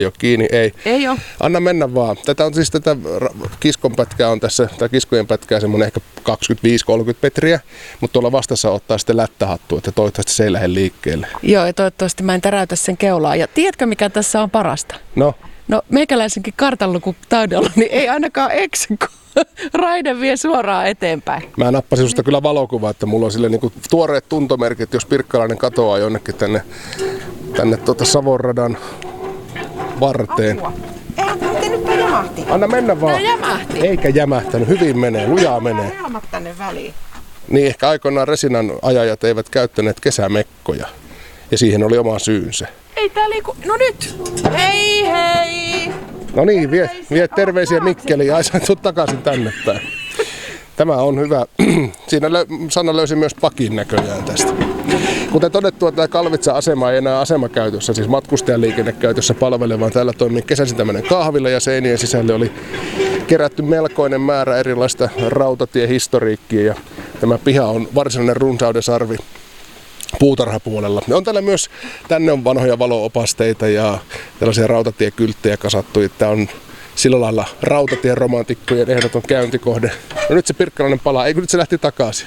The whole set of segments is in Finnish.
ole kiinni, ei. Ei ole. Anna mennä vaan. Tätä on siis kiskon pätkää on tässä, tai kiskojen pätkää semmoinen ehkä 25-30 metriä, mutta tuolla vastassa ottaa sitten lättähattu, että toivottavasti se ei lähde liikkeelle. Joo, ja toivottavasti mä en täräytä sen keulaa. Ja tiedätkö, mikä tässä on parasta? No? No, meikäläisenkin kartanlukutaidolla, niin ei ainakaan eksy, kun raide vie suoraan eteenpäin. Mä nappasin susta kyllä valokuvaa, että mulla on sille niinku tuoreet tuntomerkit, jos pirkkalainen katoaa jonnekin tänne Savon radan varteen. Apua. Ei, nyt tää jämähti. Anna mennä vaan. Tää jämähti. Eikä jämähtänyt, hyvin menee, lujaa menee. Helmat tänne väliin. Niin ehkä aikoinaan resinan ajajat eivät käyttäneet kesämekkoja. Ja siihen oli oma syynsä. Ei tää liiku. No nyt! Hei hei! No niin, vie terveisiä Mikkeliin. Ai sä tulet takaisin tänne päin. Tämä on hyvä. Siinä Sanna löysi myös pakin näköjään tästä. Kuten todettua, tämä Kalvitsan asema ei enää asemakäytössä, siis matkustajaliikennekäytössä palvelevaan. Täällä toimii kesäisin tämmöinen kahvila ja seinien sisälle oli kerätty melkoinen määrä erilaista rautatiehistoriikkia. Ja tämä piha on varsinainen runsaudensarvi puutarhapuolella. On täällä myös, tänne on vanhoja valo-opasteita ja tällaisia rautatiekylttejä kasattu. Tämä on sillä lailla rautatien romantikkojen ehdoton käyntikohde. No nyt se pirkkalainen palaa, eikö nyt se lähti takaisin?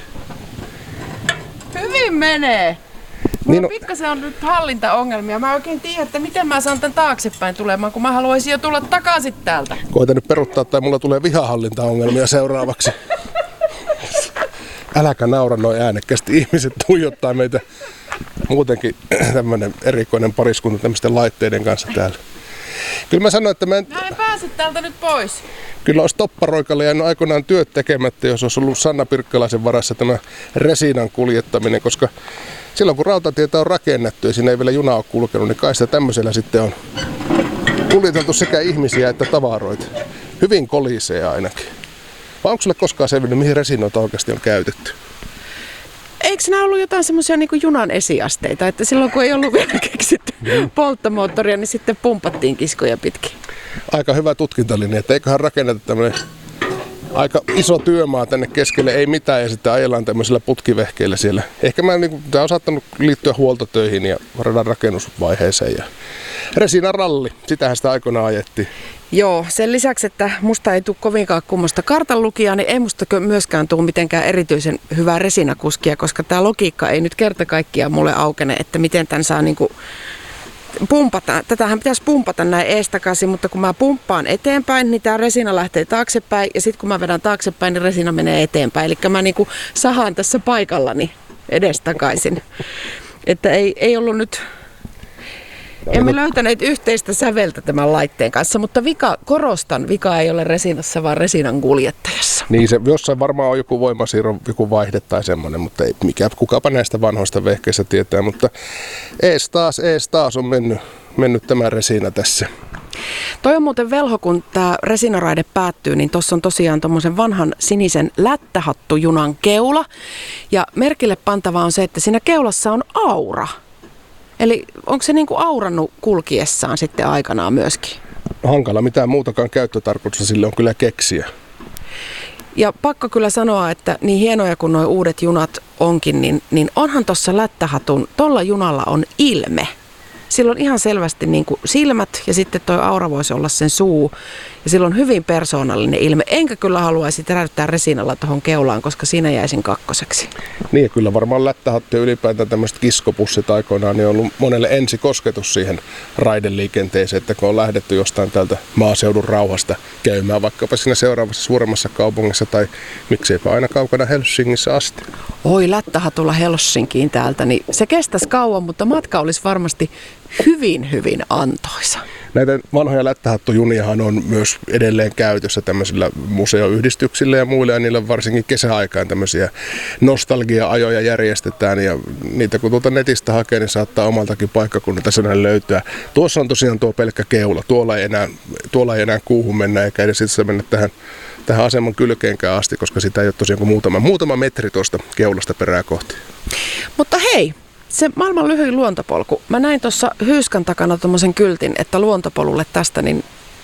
Hyvin menee! Mulla Niin pikkasen on nyt hallintaongelmia. Mä en oikein tiedä, että miten mä saan tän taaksepäin tulemaan, kun mä haluaisin jo tulla takaisin täältä. Koitan nyt peruttaa tai mulla tulee vihahallintaongelmia seuraavaksi. Äläkä naura noin äänekkäästi. Ihmiset tuijottaa meitä muutenkin tämmönen erikoinen pariskunta tämmöisten laitteiden kanssa täällä. Kyllä mä sanoin, että Mä en pääse täältä nyt pois. kyllä olisi topparoikalle jäänyt aikoinaan työt tekemättä, jos olisi ollut Sanna Pirkkalaisen varassa tämä resinan kuljettaminen, koska silloin kun rautatietä on rakennettu ja siinä ei vielä juna ole kulkenut, niin kai sitä tämmöisellä sitten on kuljeteltu sekä ihmisiä että tavaroita. Hyvin kolisee ainakin. Vai onko sulle koskaan selvinnyt, mihin resinoita oikeasti on käytetty? Eikö nämä ollut jotain semmoisia niin kuin junan esiasteita, että silloin kun ei ollut vielä keksitty polttomoottoria, niin sitten pumpattiin kiskoja pitkin? Aika hyvä tutkintalinja, että eiköhän rakenneta tämmöinen aika iso työmaa tänne keskelle, ei mitään, ja sitten ajellaan tämmöisillä putkivehkeillä siellä. Ehkä tämä on saattanut liittyä huoltotöihin ja radan rakennusvaiheeseen. Ja Resinan ralli, sitähän sitä aikoinaan ajettiin. Joo, sen lisäksi, että musta ei tule kovinkaan kummosta kartanlukijaa, niin ei musta myöskään tule mitenkään erityisen hyvää resinakuskia, koska tämä logiikka ei nyt kerta kaikkiaan mulle aukene, että miten tämän saa niinku pumpata. Tätähän pitäisi pumpata näin eestakaisin, mutta kun mä pumppaan eteenpäin, niin tämä resina lähtee taaksepäin ja sitten kun mä vedän taaksepäin, niin resina menee eteenpäin. Eli mä niinku sahaan tässä paikallani edestakaisin. Että ei ollut nyt... Emme löytäneet yhteistä säveltä tämän laitteen kanssa, mutta vika ei ole resinassa, vaan resinan kuljettajassa. Niin se jossain varmaan on joku voimasiirro, joku vaihde tai semmoinen, mutta ei kukapa näistä vanhoista vehkeistä tietää, mutta ees taas on mennyt tämä resina tässä. Toi on muuten velho, kun tämä resinaraide päättyy, niin tuossa on tosiaan tommosen vanhan sinisen lättähattujunan keula. Ja merkille pantavaa on se, että siinä keulassa on aura. Eli onko se niinku aurannut kulkiessaan sitten aikanaan myöskin? Hankala mitään muutakaan käyttötarkoitusta sille on kyllä keksiä. Ja pakko kyllä sanoa, että niin hienoja kuin nuo uudet junat onkin, niin onhan tuossa lättähatun, tuolla junalla on ilme. Sillä on ihan selvästi niin kuin silmät ja sitten tuo aura voisi olla sen suu. Ja sillä on hyvin persoonallinen ilme. Enkä kyllä haluaisi teräyttää resinalla tuohon keulaan, koska siinä jäisin kakkoseksi. Niin ja kyllä varmaan lättähattu ja ylipäätään tämmöiset kiskopussit aikoinaan niin on ollut monelle ensikosketus siihen raideliikenteeseen, että kun on lähdetty jostain täältä maaseudun rauhasta käymään vaikkapa siinä seuraavassa suuremmassa kaupungissa tai mikseipä aina kaukana Helsingissä asti. Oi, lättähatulla Helsinkiin täältä, niin se kestäisi kauan, mutta matka olisi varmasti hyvin antoisa. Näitä vanhoja lättähattujuniahan on myös edelleen käytössä tämmöisillä museoyhdistyksillä ja muilla, ja niillä varsinkin kesäaikaan tämmöisiä nostalgia-ajoja järjestetään, ja niitä kun tuolta netistä hakee, niin saattaa omaltakin paikkakunnalta sen löytyä. Tuossa on tosiaan tuo pelkkä keula, tuolla ei enää kuuhun mennä, eikä edes itse mennä tähän aseman kylkeenkään asti, koska sitä ei ole tosiaan kuin muutama metri tuosta keulasta perää kohti. Mutta hei! Se maailman lyhyin luontopolku. Mä näin tuossa Hyyskän takana tommosen kyltin, että luontopolulle tästä niin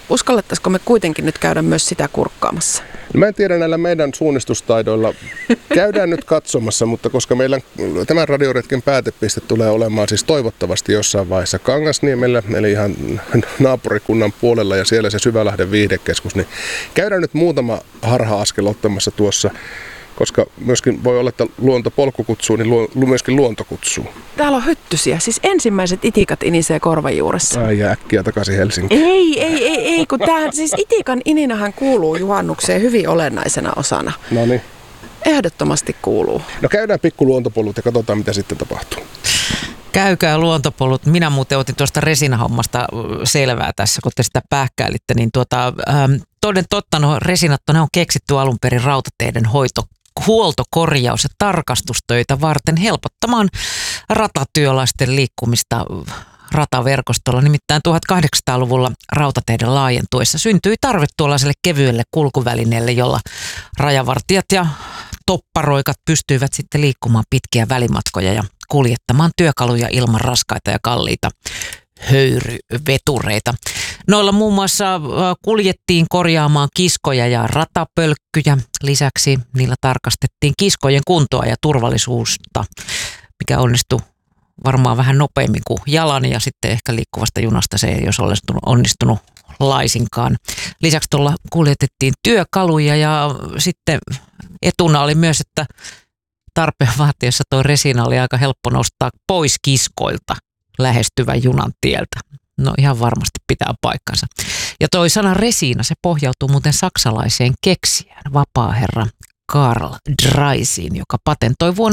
uskallettaisiko me kuitenkin nyt käydä myös sitä kurkkaamassa? Mä en tiedä näillä meidän suunnistustaidoilla. Käydään nyt katsomassa, mutta koska meillä tämän radioretken päätepiste tulee olemaan siis toivottavasti jossain vaiheessa Kangasniemellä, eli ihan naapurikunnan puolella ja siellä se Syvälahden viihdekeskus, niin käydään nyt muutama harha-askel ottamassa tuossa, koska myöskin voi olla, että luontopolku kutsuu, niin myöskin luonto kutsuu. Täällä on hyttysiä, siis ensimmäiset itikat inisee korvan juuressa. Ai ja äkkiä takaisin Helsinkiin. Ei, kun tämähän, siis itikan ininähän kuuluu juhannukseen hyvin olennaisena osana. No niin. Ehdottomasti kuuluu. No käydään pikku luontopolut ja katsotaan, mitä sitten tapahtuu. Käykää luontopolut. Minä muuten otin tuosta resinahommasta selvää tässä, kun te sitä pähkäilitte. Niin toden totta, no resinat ne on keksitty alun perin rautateiden huoltokorjaus- ja tarkastustöitä varten helpottamaan ratatyöläisten liikkumista rataverkostolla. Nimittäin 1800-luvulla rautateiden laajentuessa syntyi tarve tuollaiselle kevyelle kulkuvälineelle, jolla rajavartijat ja topparoikat pystyivät sitten liikkumaan pitkiä välimatkoja ja kuljettamaan työkaluja ilman raskaita ja kalliita höyryvetureita. Noilla muun muassa kuljettiin korjaamaan kiskoja ja ratapölkkyjä. Lisäksi niillä tarkastettiin kiskojen kuntoa ja turvallisuutta, mikä onnistui varmaan vähän nopeammin kuin jalan ja sitten ehkä liikkuvasta junasta se ei olisi onnistunut laisinkaan. Lisäksi tuolla kuljetettiin työkaluja ja sitten etuna oli myös, että tarpeen vaatiessa tuo resina oli aika helppo nostaa pois kiskoilta lähestyvän junan tieltä. No ihan varmasti pitää paikkansa. Ja toi sana resina, se pohjautuu muuten saksalaiseen keksijään, vapaaherra Karl Dreisiin, joka patentoi vuonna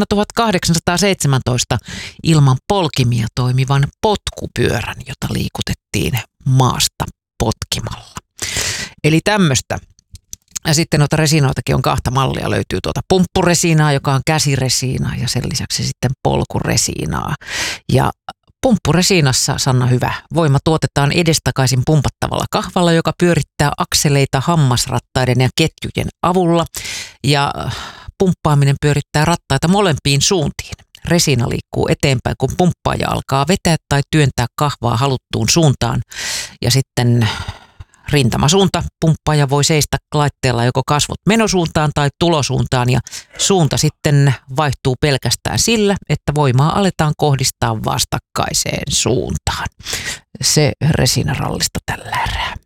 1817 ilman polkimia toimivan potkupyörän, jota liikutettiin maasta potkimalla. Eli tämmöistä. Ja sitten noita resinoitakin on kahta mallia. Löytyy tuota pumppuresiinaa, joka on käsiresiinaa ja sen lisäksi sitten polkuresiinaa. Ja pumppuresiinassa, Sanna hyvä, voima tuotetaan edestakaisin pumpattavalla kahvalla, joka pyörittää akseleita hammasrattaiden ja ketjujen avulla. Ja pumppaaminen pyörittää rattaita molempiin suuntiin. Resina liikkuu eteenpäin, kun pumppaaja alkaa vetää tai työntää kahvaa haluttuun suuntaan. Ja sitten rintamasuunta pumppaaja voi seistä laitteella joko kasvot menosuuntaan tai tulosuuntaan ja suunta sitten vaihtuu pelkästään sillä, että voimaa aletaan kohdistaa vastakkaiseen suuntaan. Se resinarallista tällä erää.